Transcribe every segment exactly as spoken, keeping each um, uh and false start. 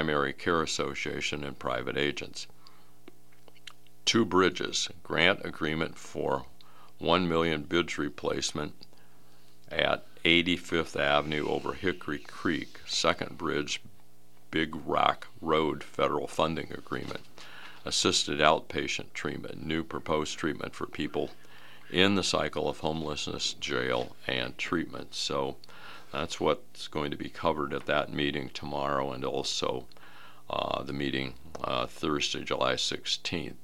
Primary Care Association and private agents. Two bridges, grant agreement for one million bridge replacement at eighty-fifth Avenue over Hickory Creek. Second bridge, Big Rock Road federal funding agreement. Assisted outpatient treatment, new proposed treatment for people in the cycle of homelessness, jail, and treatment. So that's what's going to be covered at that meeting tomorrow, and also uh, the meeting uh, Thursday, July sixteenth.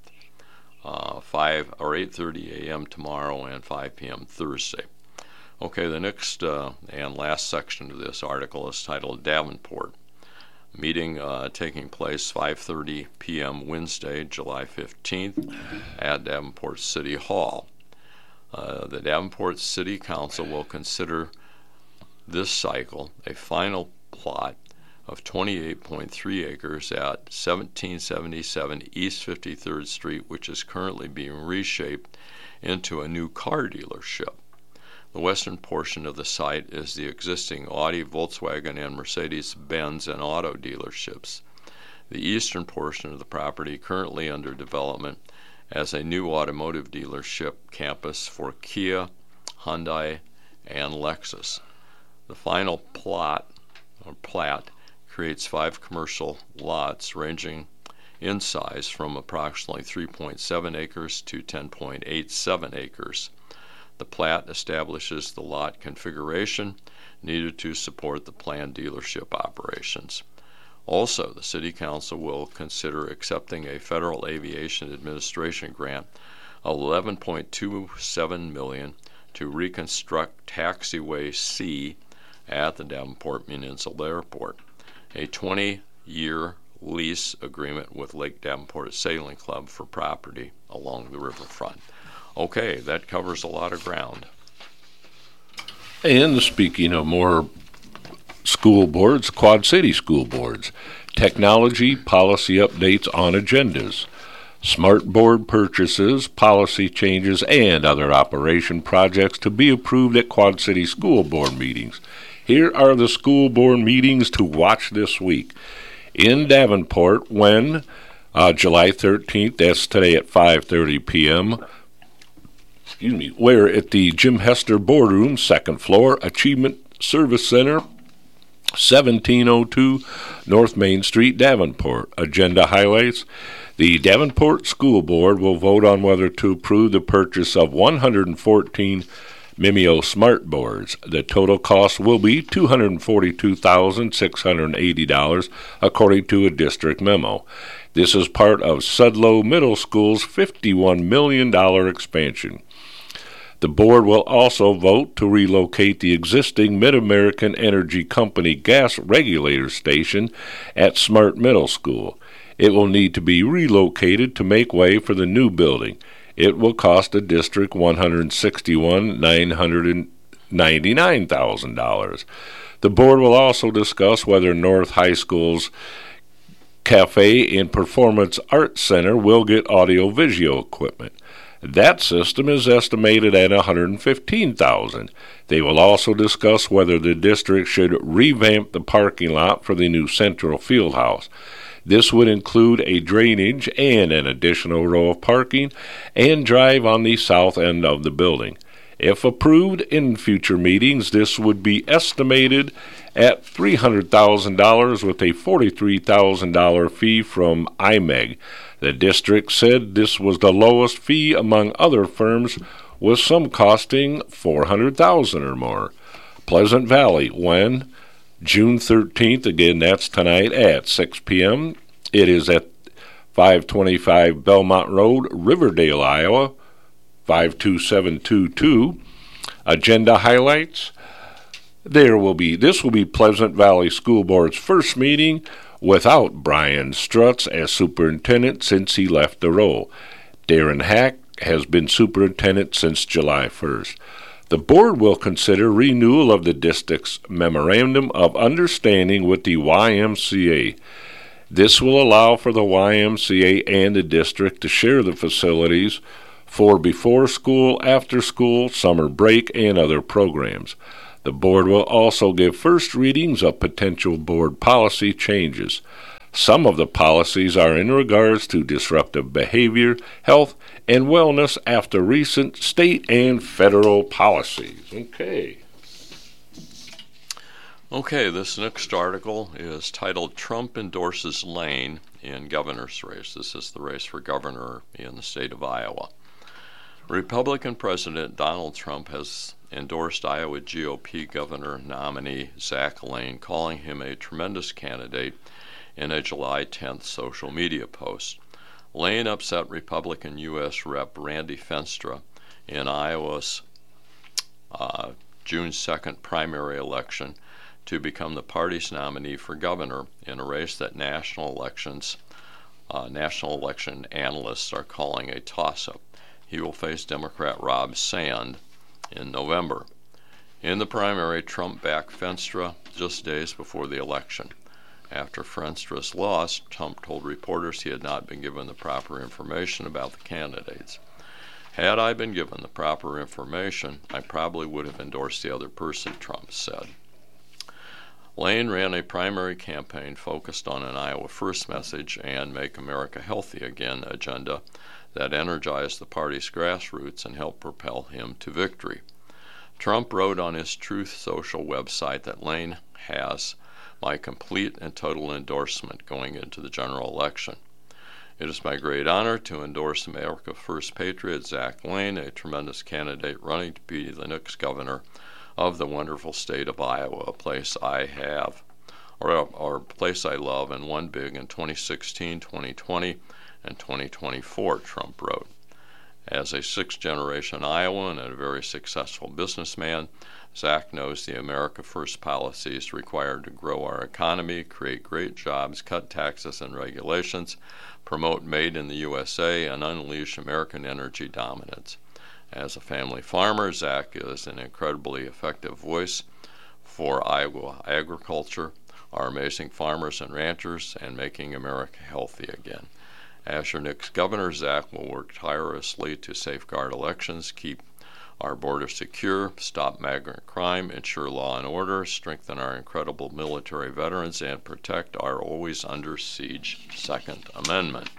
Uh, five or eight thirty a.m. tomorrow and five p.m. Thursday. Okay, the next uh, and last section of this article is titled Davenport. Meeting uh, taking place five thirty p.m. Wednesday, July fifteenth at Davenport City Hall. Uh, the Davenport City Council will consider this cycle a final plot of twenty-eight point three acres at seventeen seventy-seven East fifty-third Street, which is currently being reshaped into a new car dealership. The western portion of the site is the existing Audi, Volkswagen, and Mercedes-Benz and auto dealerships. The eastern portion of the property currently under development as a new automotive dealership campus for Kia, Hyundai, and Lexus. The final plot or plat creates five commercial lots ranging in size from approximately three point seven acres to ten point eight seven acres. The plat establishes the lot configuration needed to support the planned dealership operations. Also, the City Council will consider accepting a Federal Aviation Administration grant of eleven point two seven million dollars to reconstruct Taxiway C at the Davenport Municipal Airport. A twenty-year lease agreement with Lake Davenport Sailing Club for property along the riverfront. Okay, that covers a lot of ground. And speaking of more school boards, Quad City school boards, technology policy updates on agendas, smart board purchases, policy changes, and other operation projects to be approved at Quad City school board meetings. Here are the school board meetings to watch this week. In Davenport, when uh, July thirteenth, that's today at five thirty p.m., excuse me, where at the Jim Hester Boardroom, second floor, Achievement Service Center, seventeen oh two North Main Street, Davenport. Agenda highlights: the Davenport School Board will vote on whether to approve the purchase of one hundred fourteen Mimeo smart boards. The total cost will be two hundred forty-two thousand six hundred eighty dollars, according to a district memo. This is part of Sudlow Middle School's fifty-one million dollars expansion. The board will also vote to relocate the existing Mid-American Energy Company gas regulator station at Smart Middle School. It will need to be relocated to make way for the new building. It will cost the district one hundred sixty-one thousand nine hundred ninety-nine dollars. The board will also discuss whether North High School's Cafe and Performance Arts Center will get audio-visual equipment. That system is estimated at one hundred fifteen thousand dollars. They will also discuss whether the district should revamp the parking lot for the new Central Fieldhouse. This would include a drainage and an additional row of parking and drive on the south end of the building. If approved in future meetings, this would be estimated at three hundred thousand dollars with a forty-three thousand dollars fee from I M E G. The district said this was the lowest fee among other firms, with some costing four hundred thousand dollars or more. Pleasant Valley, when June thirteenth, again that's tonight at six p.m. It is at five twenty-five Belmont Road, Riverdale, Iowa, five two seven two two. Agenda highlights: There will be this will be Pleasant Valley School Board's first meeting without Brian Strutz as superintendent since he left the role. Darren Hack has been superintendent since July first. The board will consider renewal of the district's Memorandum of Understanding with the Y M C A. This will allow for the Y M C A and the district to share the facilities for before school, after school, summer break, and other programs. The board will also give first readings of potential board policy changes. Some of the policies are in regards to disruptive behavior, health, and wellness after recent state and federal policies. Okay. Okay, this next article is titled Trump Endorses Lane in Governor's Race. This is the race for governor in the state of Iowa. Republican President Donald Trump has endorsed Iowa G O P governor nominee Zach Lane, calling him a tremendous candidate in a July tenth social media post. Lane upset Republican U S Rep Randy Feenstra in Iowa's uh, June second primary election to become the party's nominee for governor in a race that national elections, uh, national election analysts are calling a toss-up. He will face Democrat Rob Sand in November. In the primary, Trump backed Feenstra just days before the election. After Feenstra's loss, Trump told reporters he had not been given the proper information about the candidates. Had I been given the proper information, I probably would have endorsed the other person, Trump said. Lane ran a primary campaign focused on an Iowa First message and Make America Healthy Again agenda that energized the party's grassroots and helped propel him to victory. Trump wrote on his Truth Social website that Lane has my complete and total endorsement going into the general election. It is my great honor to endorse America First patriot Zach Lane, a tremendous candidate running to be the next governor of the wonderful state of Iowa, a place I have, or a, or a place I love and won big in twenty sixteen, twenty twenty, and twenty twenty-four, Trump wrote. As a sixth-generation Iowan and a very successful businessman, Zach knows the America First policies required to grow our economy, create great jobs, cut taxes and regulations, promote Made in the U S A, and unleash American energy dominance. As a family farmer, Zach is an incredibly effective voice for Iowa agriculture, our amazing farmers and ranchers, and making America healthy again. As your next governor, Zach will work tirelessly to safeguard elections, keep our border secure, stop migrant crime, ensure law and order, strengthen our incredible military veterans, and protect our always under siege Second Amendment.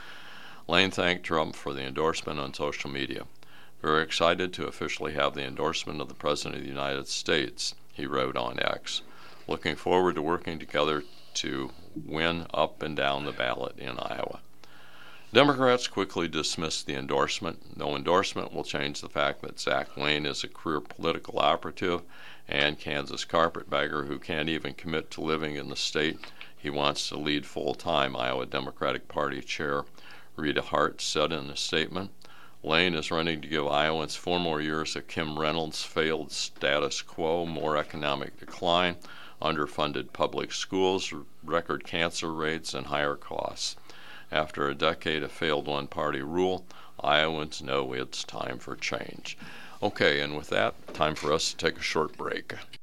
Lane thanked Trump for the endorsement on social media. Very excited to officially have the endorsement of the President of the United States, he wrote on X. Looking forward to working together to win up and down the ballot in Iowa. Democrats quickly dismissed the endorsement. No endorsement will change the fact that Zach Lane is a career political operative and Kansas carpetbagger who can't even commit to living in the state he wants to lead full-time, Iowa Democratic Party Chair Rita Hart said in a statement. Lane is running to give Iowans four more years of Kim Reynolds' failed status quo, more economic decline, underfunded public schools, record cancer rates, and higher costs. After a decade of failed one-party rule, Iowans know it's time for change. Okay, and with that, time for us to take a short break.